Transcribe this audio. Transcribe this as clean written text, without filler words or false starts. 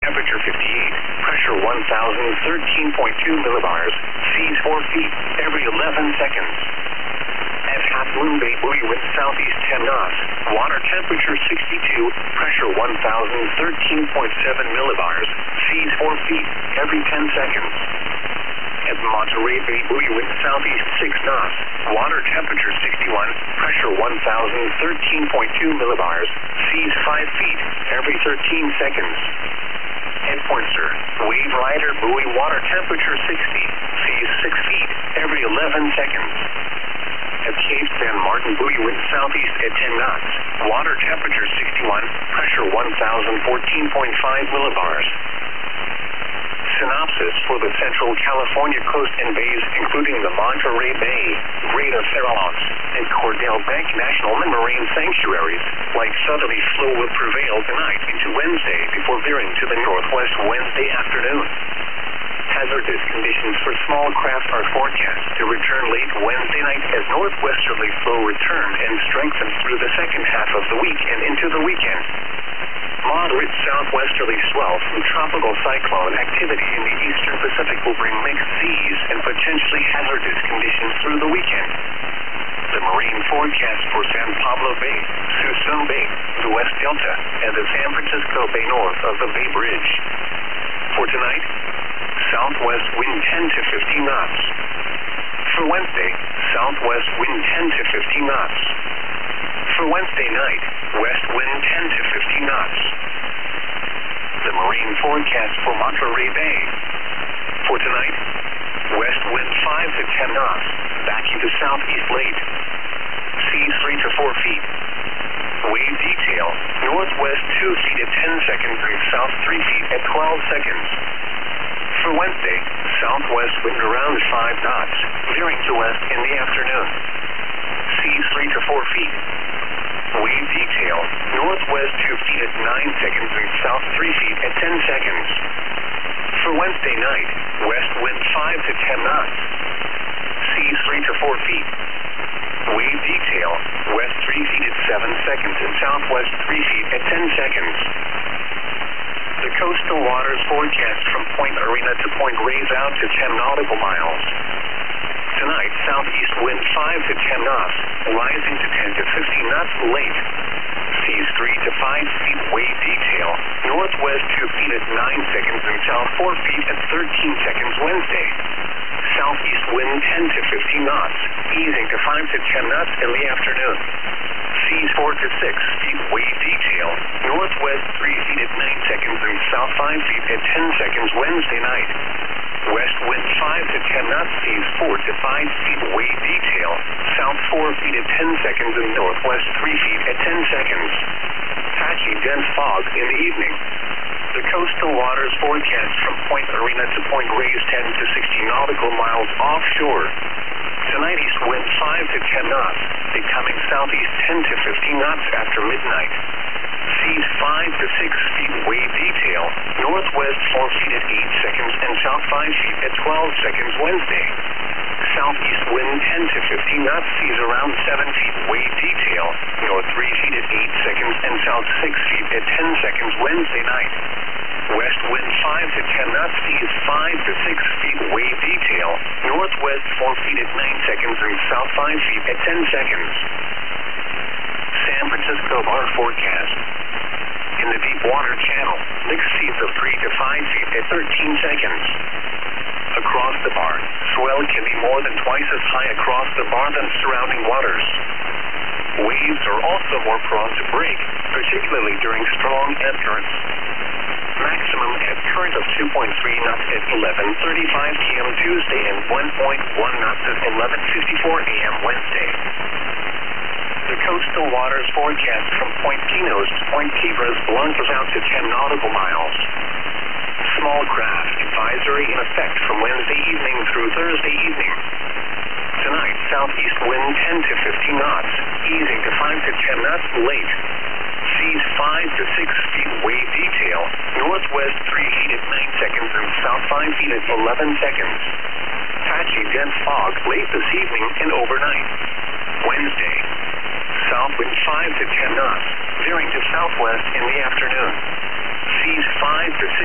temperature 58, pressure 1013.2 millibars, seas 4 feet, every 11 seconds. At Half Moon Bay, buoy wind southeast 10 knots, water temperature 62, pressure 1013.7 millibars, seas 4 feet, every 10 seconds. At Monterey Bay, buoy wind southeast 6 knots, water temperature 61, pressure 1013.2 millibars, seas 5 feet, every 13 seconds. At Pointer, wave rider buoy, water temperature 60, seas 6 feet, every 11 seconds. At Cape San Martin, buoy wind southeast at 10 knots, water temperature 61, pressure 1014.5 millibars. Synopsis for the Central California coast and bays, including the Monterey Bay, Greater Farallones, and Cordell Bank National Marine Sanctuaries, light southerly flow will prevail tonight into Wednesday before veering to the northwest Wednesday afternoon. Hazardous conditions for small craft are forecast to return late Wednesday night as northwesterly flow return and strengthen through the second half of the week and into the weekend. Moderate southwesterly swell from tropical cyclone activity in the eastern Pacific will bring mixed seas and potentially hazardous conditions through the weekend. The marine forecast for San Pablo Bay, Suisun Bay, the West Delta, and the San Francisco Bay north of the Bay Bridge. For tonight, southwest wind 10 to 15 knots. For Wednesday, southwest wind 10 to 15 knots. For Wednesday night, west wind 10 to 15 knots. The marine forecast for Monterey Bay. For tonight, west wind 5 to 10 knots, back into southeast late. Seas 3 to 4 feet. Wave detail, northwest 2 feet at 10 seconds and south 3 feet at 12 seconds. For Wednesday, southwest wind around 5 knots, veering to west in the afternoon. Seas 3 to 4 feet. Wave detail, northwest 2 feet at 9 seconds and south 3 feet at 10 seconds. For Wednesday night, west wind 5 to 10 knots. Seas 3 to 4 feet. Wave detail, west 3 feet at 7 seconds and southwest 3 feet at 10 seconds. The coastal waters forecast from Point Arena to Point Reyes out to 10 nautical miles. Tonight, southeast wind 5 to 10 knots, rising to 10 to 15 knots late. Seas 3 to 5 feet. Wave detail, northwest 2 feet at 9 seconds and south 4 feet at 13 seconds Wednesday. Southeast wind 10 to 15 knots, easing to 5 to 10 knots in the afternoon. Seas 4 to 6 feet. Wave detail, northwest 3 feet at 9 seconds and south 5 feet at 10 seconds Wednesday night. West wind 5 to 10 knots, seas 4 to 5 feet. Wave detail, south 4 feet at 10 seconds and northwest 3 feet at 10 seconds. Patchy dense fog in the evening. The coastal waters forecast from Point Arena to Point Reyes 10 to 60 nautical miles offshore. Tonight, east wind 5 to 10 knots, becoming southeast 10 to 15 knots after midnight. Seas 5 to 6 feet. Wave detail, northwest 4 feet at 8 seconds and south 5 feet at 12 seconds Wednesday. Southeast wind 10 to 15 knots, seas around 7 feet. Wave detail, north 3 feet at 8 seconds and south 6 feet at 10 seconds Wednesday night. West wind 5 to 10 knots, seas 5 to 6 feet. Wave detail, northwest 4 feet at 9 seconds and south 5 feet at 10 seconds. San Francisco bar forecast. In the deep water channel, mixed seas of 3 to 5 feet at 13 seconds. Across the bar, swell can be more than twice as high across the bar than surrounding waters. Waves are also more prone to break, particularly during strong ebb currents. Maximum ebb current of 2.3 knots at 11:35 p.m. Tuesday and 1.1 knots at 11:54 a.m. Wednesday. The coastal waters forecast from Point Pinos to Point Quibra's blunters out to 10 nautical miles. Small craft advisory in effect from Wednesday evening through Thursday evening. Tonight, southeast wind 10 to 15 knots, easing to 5 to 10 knots late. Seas 5 to 6 feet. Wave detail, northwest 3 feet at 9 seconds and south 5 feet at 11 seconds. Patchy dense fog late this evening and overnight. Wednesday, south wind 5 to 10 knots, veering to southwest in the afternoon. Seas 5 to 6